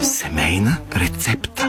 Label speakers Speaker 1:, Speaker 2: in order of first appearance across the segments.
Speaker 1: Семейна рецепта.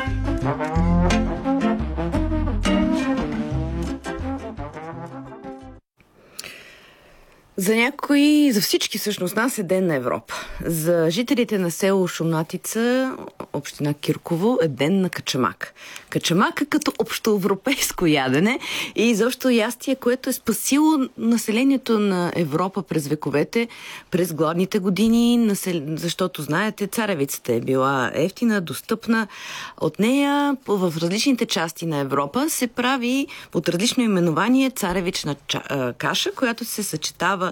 Speaker 2: За всички всъщност нас е Ден на Европа. За жителите на село Шумнатица, община Кирково, е Ден на качамак. Качамака като общоевропейско ядене и изобщо ястие, което е спасило населението на Европа през вековете, през гладните години, защото, знаете, царевицата е била евтина, достъпна. От нея в различните части на Европа се прави под различно именование царевична каша, която се съчетава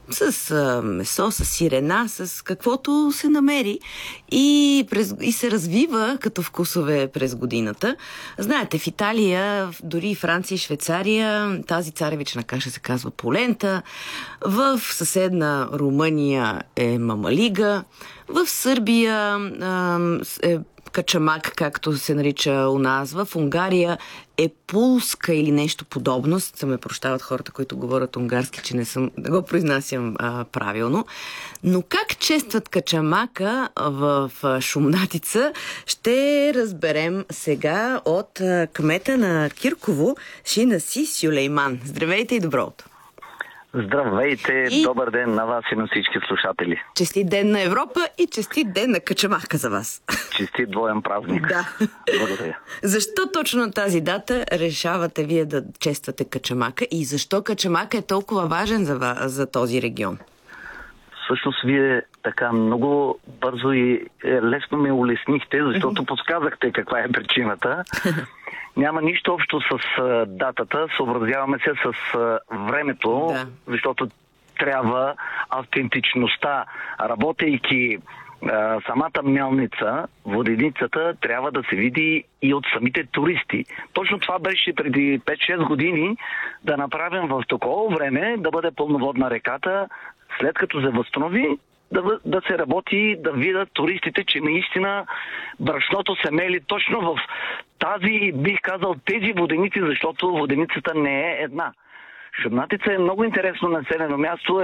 Speaker 2: с месо, с сирена, с каквото се намери и се развива като вкусове през годината. Знаете, в Италия, дори Франция и Швейцария, тази царевична каша се казва полента. В съседна Румъния е мамалига. В Сърбия е качамак, както се нарича у нас. В Унгария е пулска или нещо подобно. Се ме прощават хората, които говорят унгарски, че не го произнасям правилно. Но как честват качамака в Шумнатица, ще разберем сега от кмета на Кирково, Шинаси Сюлейман. Здравейте и добро утро!
Speaker 3: Здравейте, добър ден на вас и на всички слушатели.
Speaker 2: Честит Ден на Европа и честит Ден на качамака за вас.
Speaker 3: Честит двоен празник.
Speaker 2: Да.
Speaker 3: Благодаря.
Speaker 2: Защо точно на тази дата решавате вие да чествате качамака и защо качамака е толкова важен за този регион?
Speaker 3: Всъщност вие така много бързо и лесно ме улеснихте, защото подсказахте каква е причината. Няма нищо общо с датата, съобразяваме се с времето, защото трябва автентичността, работейки самата мелница, воденицата, трябва да се види и от самите туристи. Точно това беше преди 5-6 години, да направим в такова време да бъде пълноводна реката, след като се възстанови, да се работи, да видят туристите, че наистина брашното се мели точно в тази, бих казал, тези воденици, защото воденицата не е една. Шумнатица е много интересно населено място,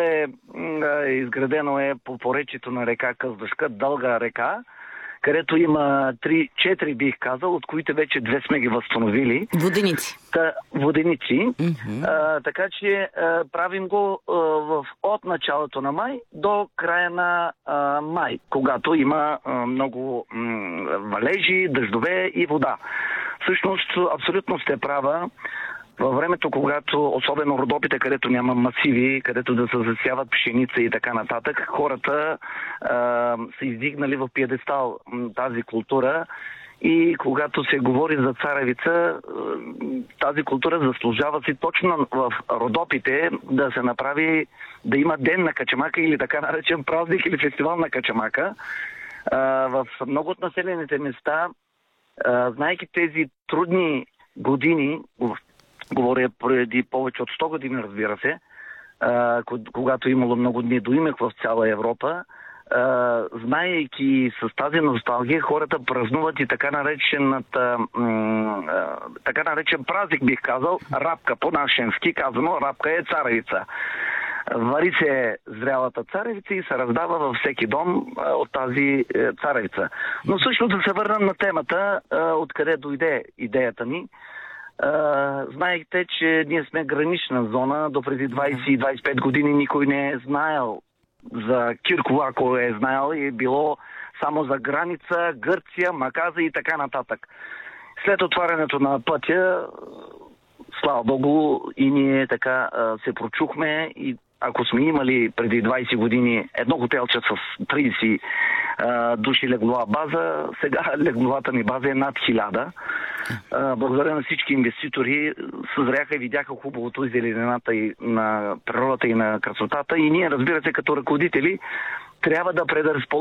Speaker 3: изградено е по поречието на река Къздашка, дълга река, където има 3-4, бих казал, от които вече 2 сме ги възстановили.
Speaker 2: Воденици.
Speaker 3: Воденици. Така че правим го от началото на май до края на май, когато има много валежи, дъждове и вода. Всъщност, абсолютно сте права. Във времето, когато, особено Родопите, където няма масиви, където да се засяват пшеница и така нататък, хората са издигнали в пиедестал тази култура и когато се говори за царевица, тази култура заслужава си точно в Родопите да се направи, да има ден на качамака или така наречен празник или фестивал на качамака. В много от населените места, знаейки тези трудни години, говоря преди повече от 100 години, разбира се, когато имало много недоимък в цяла Европа, знаейки с тази носталгия, хората празнуват и така наречен празник, бих казал, рапка, по-нашенски казано, рапка е царевица. Вари се зрялата царевица и се раздава във всеки дом от тази царевица. Но също да се върнем на темата, откъде дойде идеята ми. Знаехте, че ние сме гранична зона. До преди 20-25 години никой не е знаел за Кирково, ако е знаел, и било само за граница, Гърция, Маказа и така нататък. След отварянето на пътя, слава Богу, и ние така се прочухме и ако сме имали преди 20 години едно хотелче с 30 души леглова база, сега легловата ни база е над 1000. Благодаря на всички инвеститори, съзряха и видяха хубавото и зеленената и на природата и на красотата. И ние, разбира се, като ръководители, трябва да предразположим